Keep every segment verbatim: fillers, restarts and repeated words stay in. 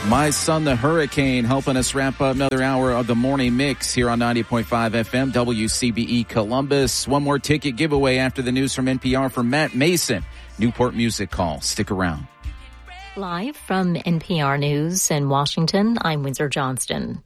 My Son the Hurricane helping us wrap up another hour of the morning mix here on ninety point five F M, W C B E Columbus. One more ticket giveaway after the news from N P R from Matt Mason. Newport Music Hall. Stick around. Live from N P R News in Washington, I'm Windsor Johnston.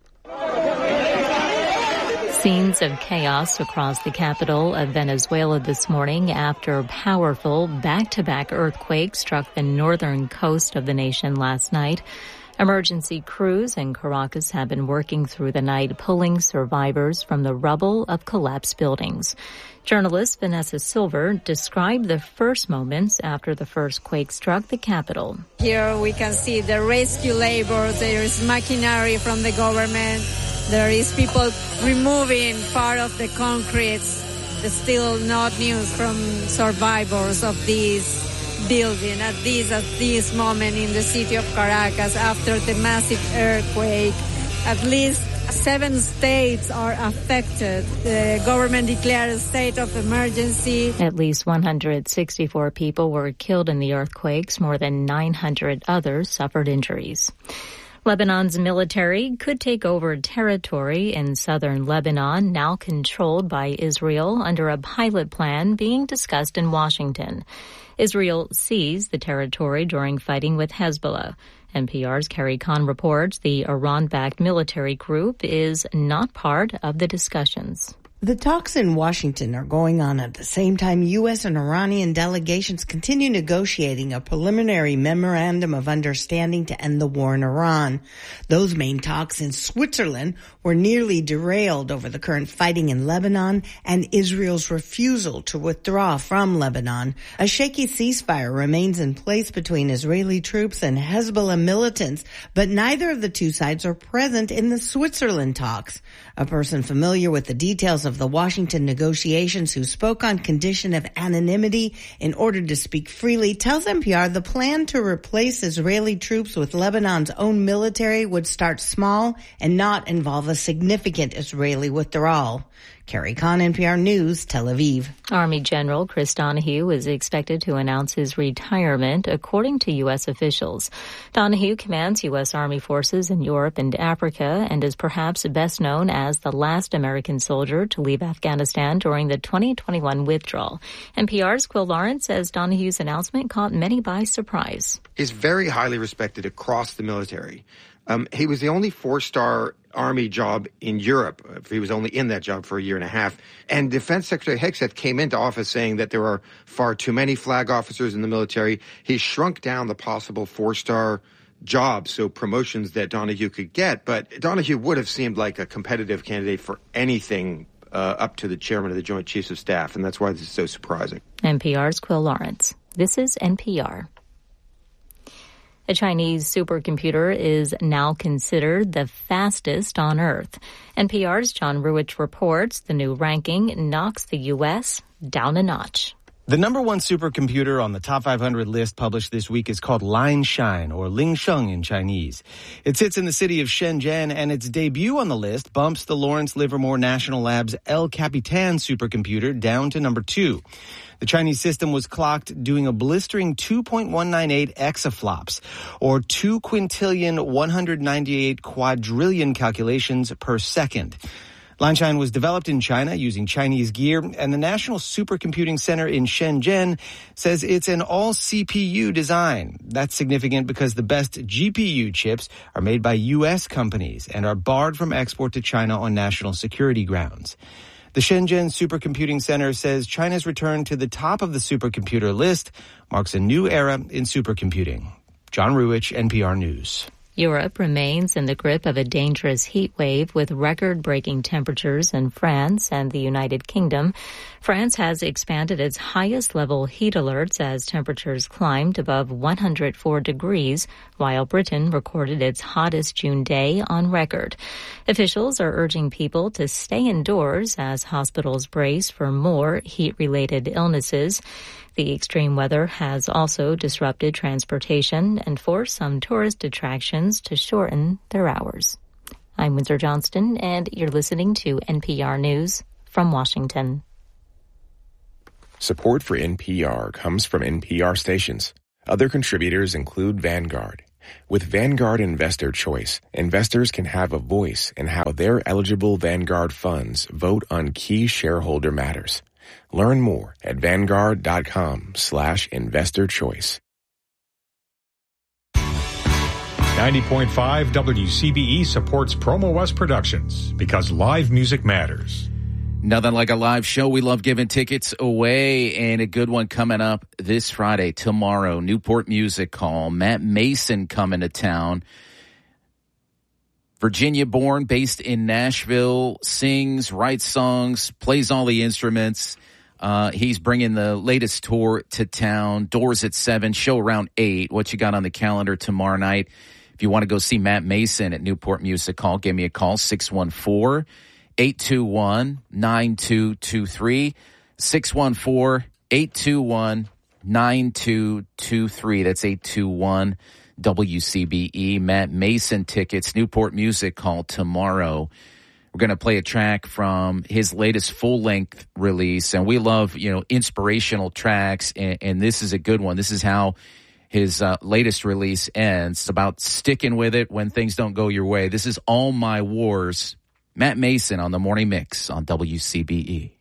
Scenes of chaos across the capital of Venezuela this morning after powerful back-to-back earthquakes struck the northern coast of the nation last night. Emergency crews in Caracas have been working through the night, pulling survivors from the rubble of collapsed buildings. Journalist Vanessa Silver described the first moments after the first quake struck the capital. Here we can see the rescue labor. There is machinery from the government. There is people removing part of the concrete. There's still not news from survivors of this building at this at this moment in the city of Caracas after the massive earthquake. At least seven states are affected. The government declared a state of emergency. At least one hundred sixty-four people were killed in the earthquakes. More than nine hundred others suffered injuries. Lebanon's military could take over territory in southern Lebanon, now controlled by Israel, under a pilot plan being discussed in Washington. Israel seized the territory during fighting with Hezbollah. N P R's Carrie Kahn reports the Iran-backed military group is not part of the discussions. The talks in Washington are going on at the same time U S and Iranian delegations continue negotiating a preliminary memorandum of understanding to end the war in Iran. Those main talks in Switzerland were nearly derailed over the current fighting in Lebanon and Israel's refusal to withdraw from Lebanon. A shaky ceasefire remains in place between Israeli troops and Hezbollah militants, but neither of the two sides are present in the Switzerland talks. A person familiar with the details of the Washington negotiations who spoke on condition of anonymity in order to speak freely tells N P R the plan to replace Israeli troops with Lebanon's own military would start small and not involve a significant Israeli withdrawal. Carrie Kahn, N P R News, Tel Aviv. Army General Chris Donahue is expected to announce his retirement, according to U S officials. Donahue commands U S Army forces in Europe and Africa and is perhaps best known as the last American soldier to leave Afghanistan during the twenty twenty-one withdrawal. N P R's Quill Lawrence says Donahue's announcement caught many by surprise. He's very highly respected across the military. Um, he was the only four-star Army job in Europe. He was only in that job for a year and a half. And Defense Secretary Hegseth came into office saying that there are far too many flag officers in the military. He shrunk down the possible four-star jobs, so promotions that Donahue could get. But Donahue would have seemed like a competitive candidate for anything uh, up to the chairman of the Joint Chiefs of Staff, and that's why this is so surprising. N P R's Quill Lawrence. This is N P R. A Chinese supercomputer is now considered the fastest on Earth. N P R's John Ruwitch reports the new ranking knocks the U S down a notch. The number one supercomputer on the top five hundred list published this week is called Linshine, or Lingsheng in Chinese. It sits in the city of Shenzhen, and its debut on the list bumps the Lawrence Livermore National Labs El Capitan supercomputer down to number two. The Chinese system was clocked doing a blistering two point one nine eight exaflops, or two quintillion one hundred ninety-eight quadrillion calculations per second. Linshine was developed in China using Chinese gear, and the National Supercomputing Center in Shenzhen says it's an all-C P U design. That's significant because the best G P U chips are made by U S companies and are barred from export to China on national security grounds. The Shenzhen Supercomputing Center says China's return to the top of the supercomputer list marks a new era in supercomputing. John Ruwitch, N P R News. Europe remains in the grip of a dangerous heat wave with record-breaking temperatures in France and the United Kingdom. France has expanded its highest-level heat alerts as temperatures climbed above one hundred four degrees, while Britain recorded its hottest June day on record. Officials are urging people to stay indoors as hospitals brace for more heat-related illnesses. The extreme weather has also disrupted transportation and forced some tourist attractions to shorten their hours. I'm Windsor Johnston, and you're listening to N P R News from Washington. Support for N P R comes from N P R stations. Other contributors include Vanguard, With Vanguard Investor Choice, investors can have a voice in how their eligible Vanguard funds vote on key shareholder matters. Learn more at vanguard.com slash investor choice. ninety point five W C B E supports Promo West Productions because live music matters. Nothing like a live show. We love giving tickets away, and a good one coming up this Friday, tomorrow. Newport Music Hall. Matt Mason coming to town. Virginia-born, based in Nashville, sings, writes songs, plays all the instruments. Uh, he's bringing the latest tour to town. Doors at seven, show around eight. What you got on the calendar tomorrow night? If you want to go see Matt Mason at Newport Music Hall, give me a call, six one four, eight two one, nine two two three, six one four, eight two one, nine two two three. That's eight two one W C B E. Matt Mason tickets, Newport Music Hall tomorrow. We're going to play a track from his latest full-length release, and we love, you know, inspirational tracks, and, and this is a good one. This is how his uh, latest release ends. It's about sticking with it when things don't go your way. This is All My Wars. Matt Mason on the Morning Mix on W C B E.